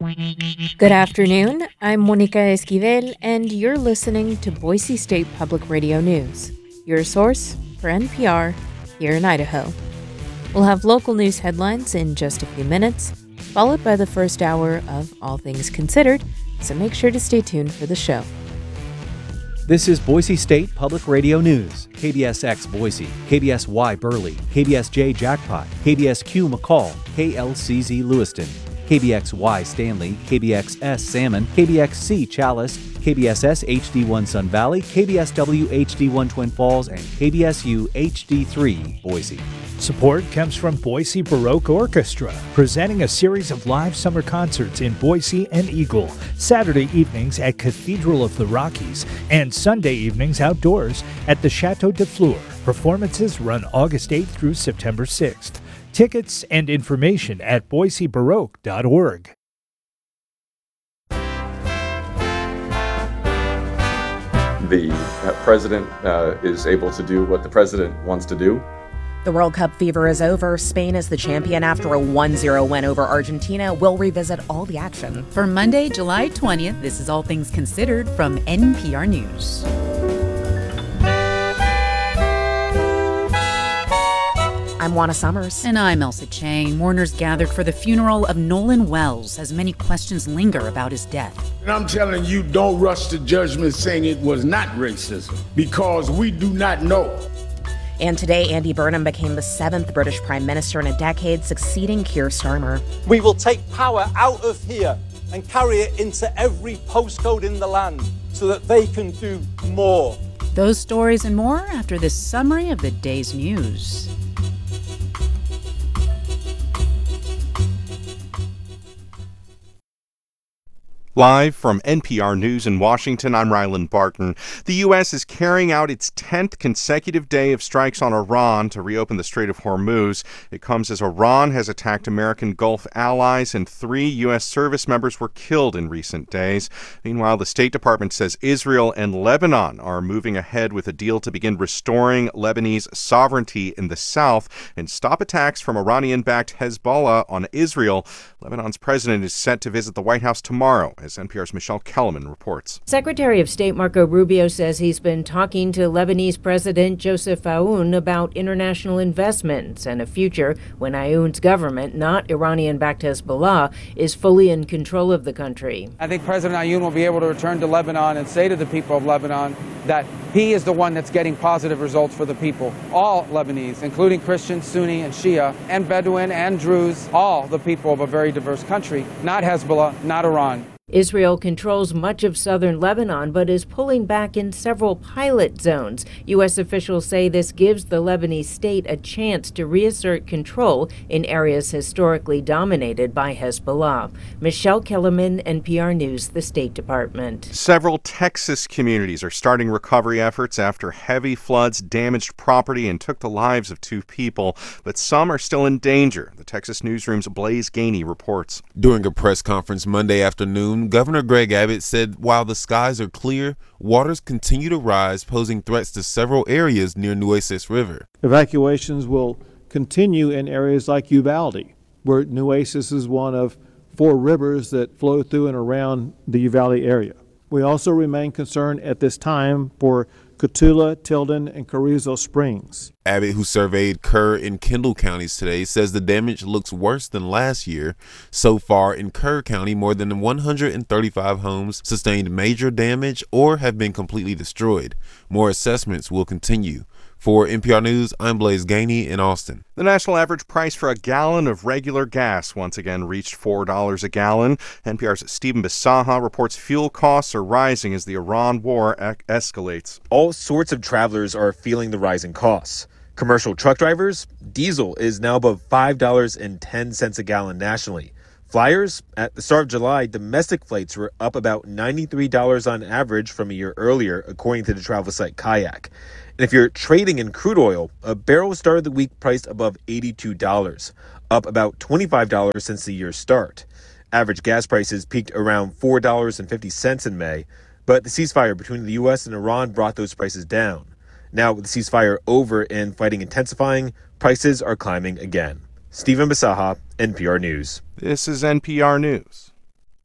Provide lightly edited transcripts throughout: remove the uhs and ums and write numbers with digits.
Good afternoon. I'm Monica Esquivel, and you're listening to Boise State Public Radio News, your source for NPR here in Idaho. We'll have local news headlines in just a few minutes, followed by the first hour of All Things Considered, so make sure to stay tuned for the show. This is Boise State Public Radio News, KBSX Boise, KBSY Burley, KBSJ Jackpot, KBSQ McCall, KLCZ Lewiston, KBXY Stanley, KBXS Salmon, KBXC Chalice, KBSS HD1 Sun Valley, KBSW HD1 Twin Falls, and KBSU HD3 Boise. Support comes from Boise Baroque Orchestra, presenting a series of live summer concerts in Boise and Eagle, Saturday evenings at Cathedral of the Rockies, and Sunday evenings outdoors at the Chateau de Fleur. Performances run August 8th through September 6th. Tickets and information at boisebaroque.org. The president is able to do what the president wants to do. The World Cup fever is over. Spain is the champion after a 1-0 win over Argentina. We'll revisit all the action. For Monday, July 20th, this is All Things Considered from NPR News. I'm Juana Summers. And I'm Elsa Chang. Mourners gathered for the funeral of Nolan Wells as many questions linger about his death. And I'm telling you, don't rush to judgment saying it was not racism, because we do not know. And today, Andy Burnham became the 7th British Prime Minister in a decade, succeeding Keir Starmer. We will take power out of here and carry it into every postcode in the land so that they can do more. Those stories and more after this summary of the day's news. Live from NPR News in Washington, I'm Ryland Barton. The U.S. is carrying out its 10th consecutive day of strikes on Iran to reopen the Strait of Hormuz. It comes as Iran has attacked American Gulf allies, and 3 U.S. service members were killed in recent days. Meanwhile, the State Department says Israel and Lebanon are moving ahead with a deal to begin restoring Lebanese sovereignty in the south and stop attacks from Iranian-backed Hezbollah on Israel. Lebanon's president is set to visit the White House tomorrow, as NPR's Michelle Kellerman reports. Secretary of State Marco Rubio says he's been talking to Lebanese President Joseph Aoun about international investments and a future when Aoun's government, not Iranian-backed Hezbollah, is fully in control of the country. I think President Aoun will be able to return to Lebanon and say to the people of Lebanon that he is the one that's getting positive results for the people. All Lebanese, including Christian, Sunni, and Shia, and Bedouin, and Druze, all the people of a very diverse country, not Hezbollah, not Iran. Israel controls much of southern Lebanon, but is pulling back in several pilot zones. U.S. officials say this gives the Lebanese state a chance to reassert control in areas historically dominated by Hezbollah. Michelle Kellerman, NPR News, the State Department. Several Texas communities are starting recovery efforts after heavy floods damaged property and took the lives of 2 people, but some are still in danger. The Texas Newsroom's Blaise Gainey reports. During a press conference Monday afternoon, Governor Greg Abbott said while the skies are clear, waters continue to rise, posing threats to several areas near Nueces River. Evacuations will continue in areas like Uvalde, where Nueces is one of 4 rivers that flow through and around the Uvalde area. We also remain concerned at this time for Cotulla, Tilden, and Carrizo Springs. Abbott, who surveyed Kerr and Kendall counties today, says the damage looks worse than last year. So far in Kerr County, more than 135 homes sustained major damage or have been completely destroyed. More assessments will continue. For NPR News, I'm Blaise Gainey in Austin. The national average price for a gallon of regular gas once again reached $4 a gallon. NPR's Stephen Bisaha reports fuel costs are rising as the Iran war escalates. All sorts of travelers are feeling the rising costs. Commercial truck drivers, diesel is now above $5.10 a gallon nationally. Flyers, at the start of July, domestic flights were up about $93 on average from a year earlier, according to the travel site Kayak. And if you're trading in crude oil, a barrel started the week priced above $82, up about $25 since the year's start. Average gas prices peaked around $4.50 in May, but the ceasefire between the U.S. and Iran brought those prices down. Now, with the ceasefire over and fighting intensifying, prices are climbing again. Stephen Bisaha, NPR News. This is NPR News.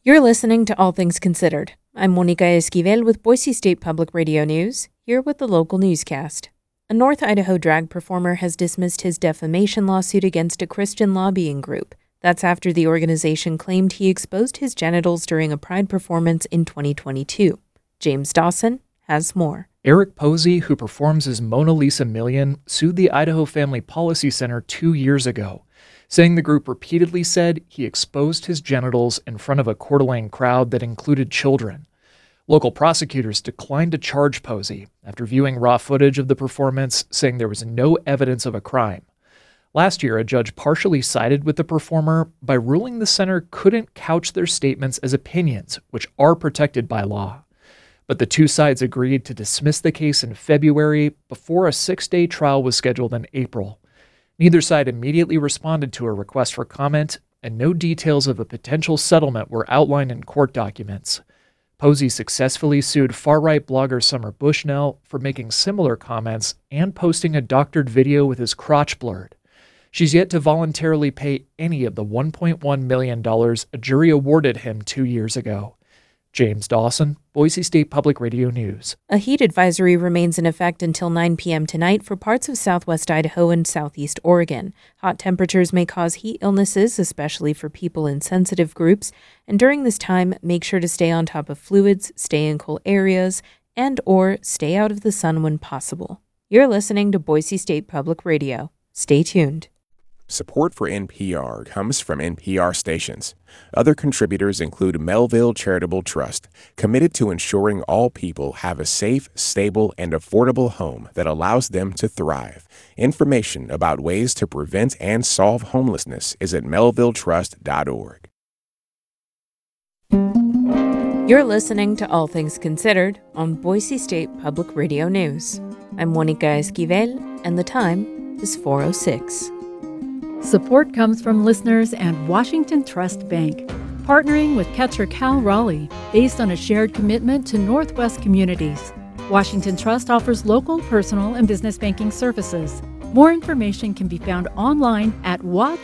You're listening to All Things Considered. I'm Monica Esquivel with Boise State Public Radio News, here with the local newscast. A North Idaho drag performer has dismissed his defamation lawsuit against a Christian lobbying group. That's after the organization claimed he exposed his genitals during a Pride performance in 2022. James Dawson has more. Eric Posey, who performs as Mona Lisa Million, sued the Idaho Family Policy Center 2 years ago, saying the group repeatedly said he exposed his genitals in front of a Coeur d'Alene crowd that included children. Local prosecutors declined to charge Posey after viewing raw footage of the performance, saying there was no evidence of a crime. Last year, a judge partially sided with the performer by ruling the center couldn't couch their statements as opinions, which are protected by law. But the two sides agreed to dismiss the case in February before a 6-day trial was scheduled in April. Neither side immediately responded to a request for comment, and no details of a potential settlement were outlined in court documents. Posey successfully sued far-right blogger Summer Bushnell for making similar comments and posting a doctored video with his crotch blurred. She's yet to voluntarily pay any of the $1.1 million a jury awarded him 2 years ago. James Dawson, Boise State Public Radio News. A heat advisory remains in effect until 9 p.m. tonight for parts of southwest Idaho and southeast Oregon. Hot temperatures may cause heat illnesses, especially for people in sensitive groups, and during this time, make sure to stay on top of fluids, stay in cool areas, and/or stay out of the sun when possible. You're listening to Boise State Public Radio. Stay tuned. Support for NPR comes from NPR stations. Other contributors include Melville Charitable Trust, committed to ensuring all people have a safe, stable, and affordable home that allows them to thrive. Information about ways to prevent and solve homelessness is at melvilletrust.org. You're listening to All Things Considered on Boise State Public Radio News. I'm Monica Esquivel, and the time is 4:06. Support comes from listeners and Washington Trust Bank, partnering with Ketcher Cal Raleigh, based on a shared commitment to Northwest communities. Washington Trust offers local, personal, and business banking services. More information can be found online at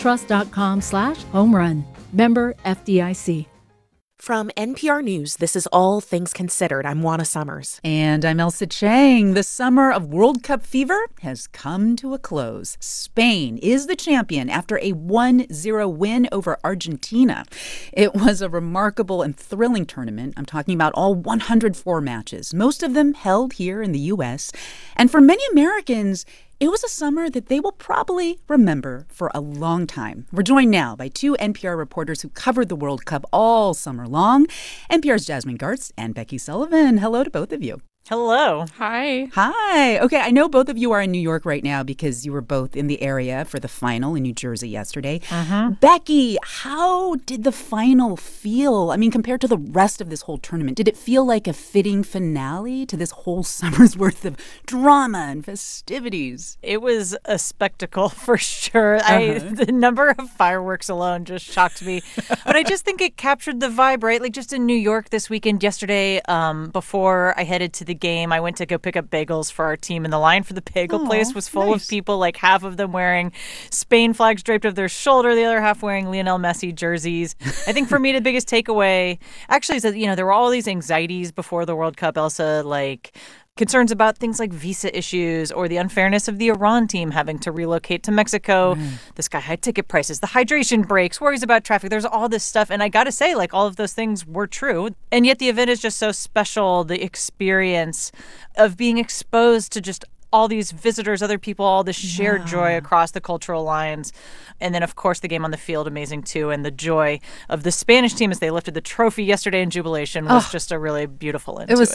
watrust.com/homerun. Member FDIC. From NPR News, this is All Things Considered. I'm Juana Summers. And I'm Elsa Chang. The summer of World Cup fever has come to a close. Spain is the champion after a 1-0 win over Argentina. It was a remarkable and thrilling tournament. I'm talking about all 104 matches, most of them held here in the U.S. And for many Americans, it was a summer that they will probably remember for a long time. We're joined now by two NPR reporters who covered the World Cup all summer long, NPR's Jasmine Gartz and Becky Sullivan. Hello to both of you. Hello. Hi. Hi. Okay, I know both of you are in New York right now because you were both in the area for the final in New Jersey yesterday. Becky, how did the final feel? I mean, compared to the rest of this whole tournament, did it feel like a fitting finale to this whole summer's worth of drama and festivities? It was a spectacle for sure. The number of fireworks alone just shocked me. But I just think it captured the vibe, right? Like just in New York this weekend, yesterday, before I headed to the game, I went to go pick up bagels for our team, and the line for the bagel place was full of people, like half of them wearing Spain flags draped over their shoulder, the other half wearing Lionel Messi jerseys. I think for me, the biggest takeaway actually is that, there were all these anxieties before the World Cup, Elsa, like concerns about things like visa issues or the unfairness of the Iran team having to relocate to Mexico, the sky-high ticket prices, the hydration breaks, worries about traffic. There's all this stuff. And I got to say, like, all of those things were true. And yet the event is just so special, the experience of being exposed to just all these visitors, other people, all this shared joy across the cultural lines. And then, of course, the game on the field, amazing, too. And the joy of the Spanish team as they lifted the trophy yesterday in jubilation was just a really beautiful end to it. It was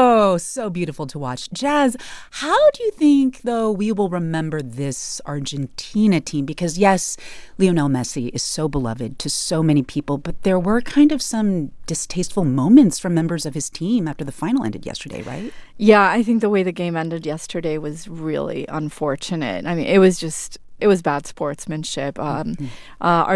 so beautiful to watch. Jazz, how do you think, though, we will remember this Argentina team? Because, yes, Lionel Messi is so beloved to so many people, but there were kind of some distasteful moments from members of his team after the final ended yesterday, right? Yeah, I think the way the game ended yesterday was really unfortunate. I mean, it was bad sportsmanship.